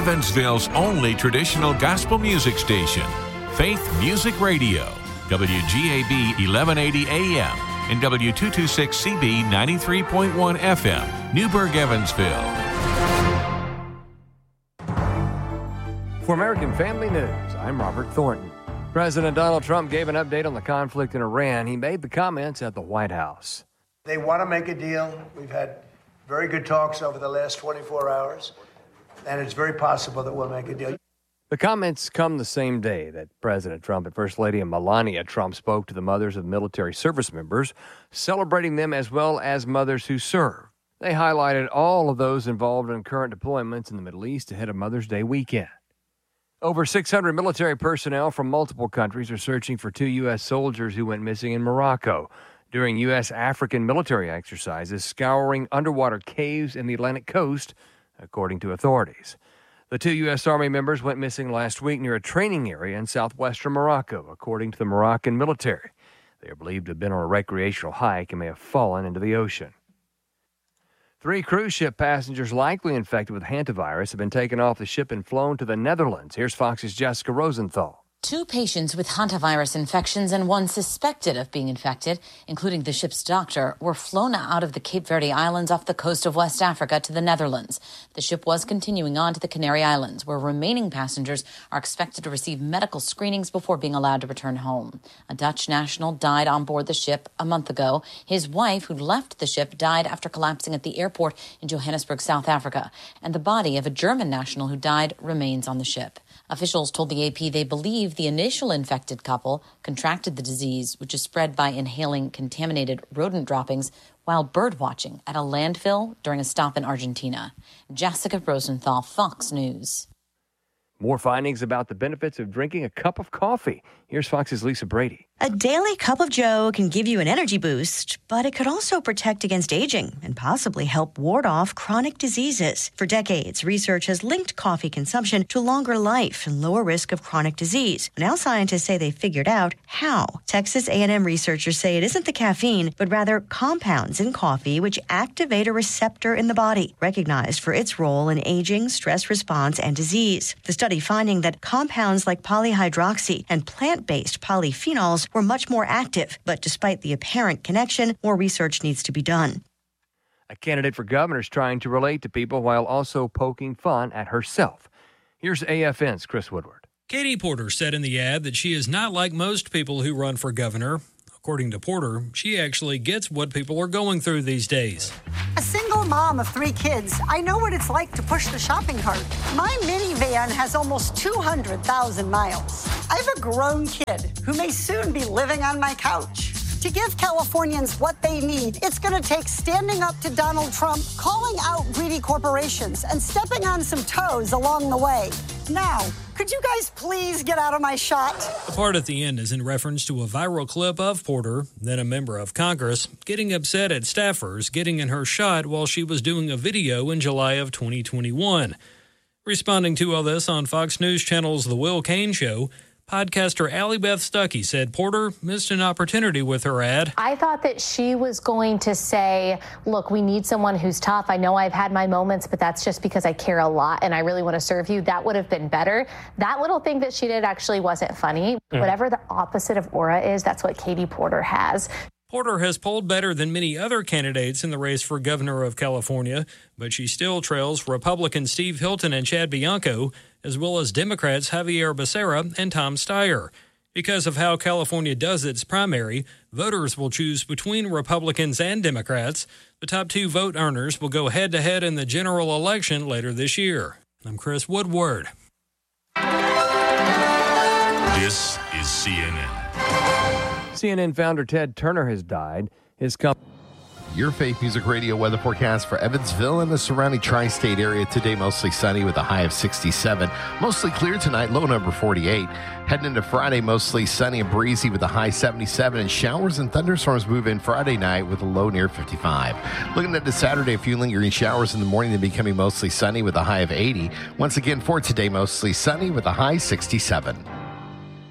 Evansville's only traditional gospel music station, Faith Music Radio, WGAB 1180 AM and W226CB 93.1 FM, Newburgh, Evansville. For American Family News, I'm Robert Thornton. President Donald Trump gave an update on the conflict in Iran. He made the comments at the White House. They want to make a deal. We've had very good talks over the last 24 hours, and it's very possible that we'll make a deal. The comments come the same day that President Trump and First Lady Melania Trump spoke to the mothers of military service members, celebrating them as well as mothers who serve. They highlighted all of those involved in current deployments in the Middle East ahead of Mother's Day weekend. Over 600 military personnel from multiple countries are searching for 2 U.S. soldiers who went missing in Morocco during U.S. African military exercises scouring underwater caves in the Atlantic coast, according to authorities. The 2 U.S. Army members went missing last week near a training area in southwestern Morocco, according to the Moroccan military. They are believed to have been on a recreational hike and may have fallen into the ocean. 3 cruise ship passengers likely infected with hantavirus have been taken off the ship and flown to the Netherlands. Here's Fox's Jessica Rosenthal. 2 patients with hantavirus infections and 1 suspected of being infected, including the ship's doctor, were flown out of the Cape Verde Islands off the coast of West Africa to the Netherlands. The ship was continuing on to the Canary Islands, where remaining passengers are expected to receive medical screenings before being allowed to return home. A Dutch national died on board the ship a month ago. His wife, who left the ship, died after collapsing at the airport in Johannesburg, South Africa. And the body of a German national who died remains on the ship. Officials told the AP they believe the initial infected couple contracted the disease, which is spread by inhaling contaminated rodent droppings while birdwatching at a landfill during a stop in Argentina. Jessica Rosenthal, Fox News. More findings about the benefits of drinking a cup of coffee. Here's Fox's Lisa Brady. A daily cup of joe can give you an energy boost, but it could also protect against aging and possibly help ward off chronic diseases. For decades, research has linked coffee consumption to longer life and lower risk of chronic disease. Now scientists say they figured out how. Texas A&M researchers say it isn't the caffeine, but rather compounds in coffee which activate a receptor in the body, recognized for its role in aging, stress response, and disease. The study finding that compounds like polyhydroxy and plant-based polyphenols were much more active, but despite the apparent connection, more research needs to be done. A candidate for governor is trying to relate to people while also poking fun at herself. Here's AFN's Chris Woodward. Katie Porter said in the ad that she is not like most people who run for governor. According to Porter, she actually gets what people are going through these days. A single mom of 3 kids, I know what it's like to push the shopping cart. My minivan has almost 200,000 miles. I have a grown kid who may soon be living on my couch. To give Californians what they need, it's going to take standing up to Donald Trump, calling out greedy corporations, and stepping on some toes along the way. Now, could you guys please get out of my shot? The part at the end is in reference to a viral clip of Porter, then a member of Congress, getting upset at staffers getting in her shot while she was doing a video in July of 2021. Responding to all this on Fox News Channel's The Will Cain Show, podcaster Allie Beth Stuckey said Porter missed an opportunity with her ad. I thought that she was going to say, look, we need someone who's tough. I know I've had my moments, but that's just because I care a lot and I really want to serve you. That would have been better. That little thing that she did actually wasn't funny. Whatever the opposite of aura is, that's what Katie Porter has. Porter has polled better than many other candidates in the race for governor of California, but she still trails Republicans Steve Hilton and Chad Bianco, as well as Democrats Javier Becerra and Tom Steyer. Because of how California does its primary, voters will choose between Republicans and Democrats. The top 2 vote earners will go head-to-head in the general election later this year. I'm Chris Woodward. This is CNN. CNN founder Ted Turner has died. His company. Your Faith Music Radio weather forecast for Evansville and the surrounding tri-state area today, mostly sunny with a high of 67. Mostly clear tonight, low number 48. Heading into Friday, mostly sunny and breezy with a high 77. And showers and thunderstorms move in Friday night with a low near 55. Looking at the Saturday, a few lingering showers in the morning, then becoming mostly sunny with a high of 80. Once again for today, mostly sunny with a high 67.